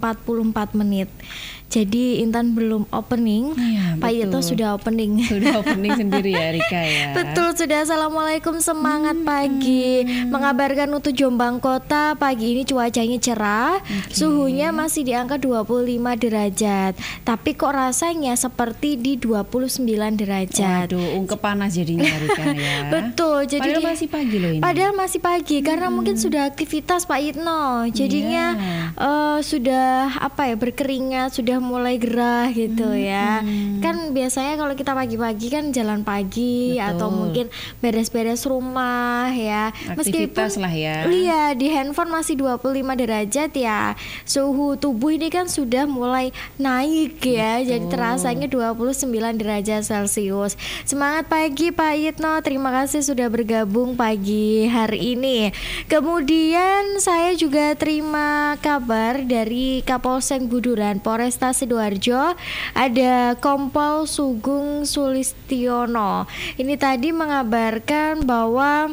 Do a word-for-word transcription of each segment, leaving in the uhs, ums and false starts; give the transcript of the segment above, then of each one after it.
empat puluh empat menit. Jadi Intan belum opening, ya, Pak Yitno sudah opening. Sudah opening sendiri ya Rika ya. Betul, sudah. Assalamualaikum, semangat hmm. pagi. Mengabarkan untuk Jombang Kota, pagi ini cuacanya cerah, okay. Suhunya masih di angka dua puluh lima derajat. Tapi kok rasanya seperti di dua puluh sembilan derajat. Waduh, ungkep panas jadinya Rika ya. Betul, jadi padahal masih pagi loh ini. Padahal masih pagi hmm. karena mungkin sudah aktivitas Pak Yitno. Jadinya yeah. uh, sudah apa ya, berkeringat, sudah mulai gerah gitu hmm, ya. Hmm. Kan biasanya kalau kita pagi-pagi kan jalan pagi. Betul. Atau mungkin beres-beres rumah ya. Aktivitas Meskipun lah ya. Iya, di handphone masih dua puluh lima derajat ya. Suhu tubuh ini kan sudah mulai naik ya. Betul. Jadi terasanya dua puluh sembilan derajat Celcius. Semangat pagi Pak Yitno. Terima kasih sudah bergabung pagi hari ini. Kemudian saya juga terima kabar dari Kapolsek Buduran, Polresta Sidoarjo, ada Kompol Sugeng Sulistiono. Ini tadi mengabarkan bahwa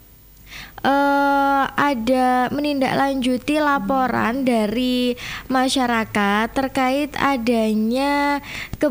Uh, ada menindaklanjuti laporan dari masyarakat terkait adanya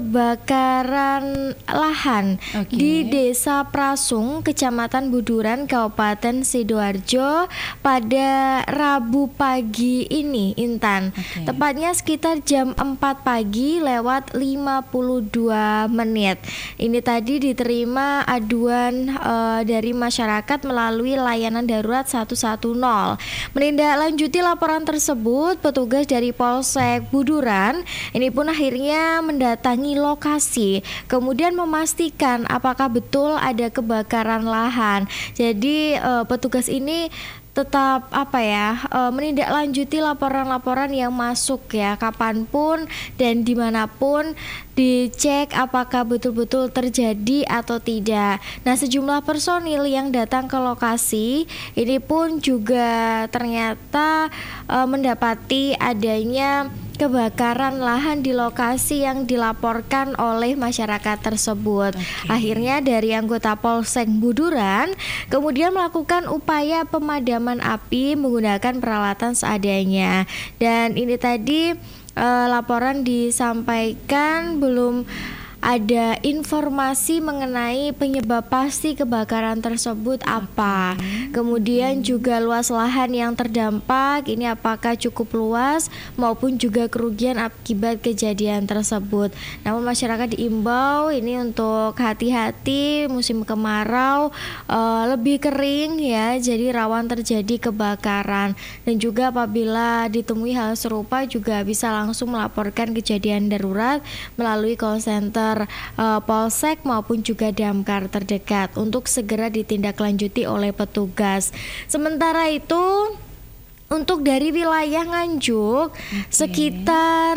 kebakaran lahan okay. di Desa Prasung, Kecamatan Buduran, Kabupaten Sidoarjo pada Rabu pagi ini, Intan. Okay. Tepatnya sekitar jam empat pagi lewat lima puluh dua menit. Ini tadi diterima aduan uh, dari masyarakat melalui layanan darurat satu satu nol. Menindaklanjuti laporan tersebut, petugas dari Polsek Buduran ini pun akhirnya mendatangi lokasi, kemudian memastikan apakah betul ada kebakaran lahan. Jadi uh, petugas ini tetap apa ya e, menindaklanjuti laporan-laporan yang masuk ya, kapanpun dan dimanapun, dicek apakah betul-betul terjadi atau tidak. Nah, sejumlah personil yang datang ke lokasi ini pun juga ternyata e, mendapati adanya kebakaran lahan di lokasi yang dilaporkan oleh masyarakat tersebut. Okay. Akhirnya dari anggota Polsek Buduran kemudian melakukan upaya pemadaman api menggunakan peralatan seadanya. Dan ini tadi eh, laporan disampaikan belum ada informasi mengenai penyebab pasti kebakaran tersebut apa. Kemudian juga luas lahan yang terdampak ini apakah cukup luas maupun juga kerugian akibat kejadian tersebut. Namun masyarakat diimbau ini untuk hati-hati, musim kemarau uh, lebih kering ya, jadi rawan terjadi kebakaran. Dan juga apabila ditemui hal serupa juga bisa langsung melaporkan kejadian darurat melalui call center Uh, Polsek maupun juga damkar terdekat untuk segera ditindaklanjuti oleh petugas. Sementara itu untuk dari wilayah Nganjuk okay. sekitar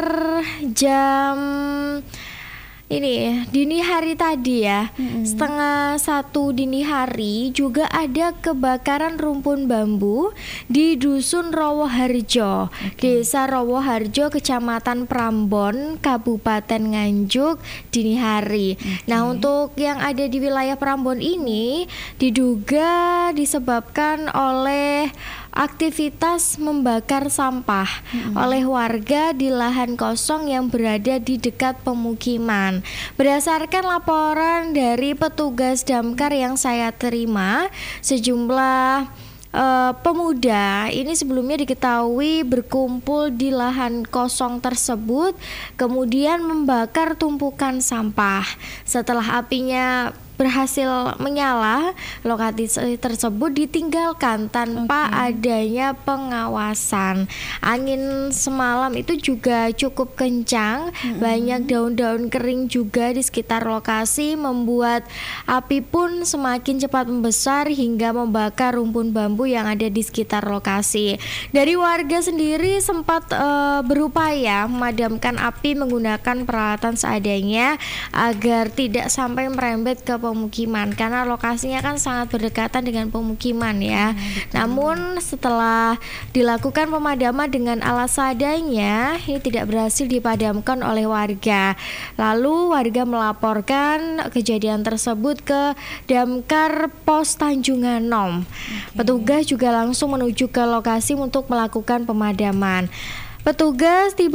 jam ini dini hari tadi ya, mm-hmm. setengah satu dini hari juga ada kebakaran rumpun bambu di Dusun Rowoharjo, okay. Desa Rowoharjo, Kecamatan Prambon, Kabupaten Nganjuk dini hari. Okay. Nah, untuk yang ada di wilayah Prambon ini diduga disebabkan oleh aktivitas membakar sampah mm-hmm. oleh warga di lahan kosong yang berada di dekat pemukiman. Berdasarkan laporan dari petugas damkar yang saya terima, sejumlah Uh, pemuda ini sebelumnya diketahui berkumpul di lahan kosong tersebut, kemudian membakar tumpukan sampah. Setelah apinya berhasil menyala, lokasi tersebut ditinggalkan tanpa okay. adanya pengawasan. Angin semalam itu juga cukup kencang, mm-hmm. banyak daun-daun kering juga di sekitar lokasi, membuat api pun semakin cepat membesar hingga membakar rumpun bambu yang ada di sekitar lokasi. Dari warga sendiri sempat uh, berupaya memadamkan api menggunakan peralatan seadanya agar tidak sampai merembet ke pemukiman, karena lokasinya kan sangat berdekatan dengan pemukiman ya. Hmm, Namun setelah dilakukan pemadaman dengan alat seadanya, ini tidak berhasil dipadamkan oleh warga. Lalu warga melaporkan kejadian tersebut ke Damkar Pos Tanjungan Nom. Okay. Petugas juga langsung menuju ke lokasi untuk melakukan pemadaman. Petugas tiba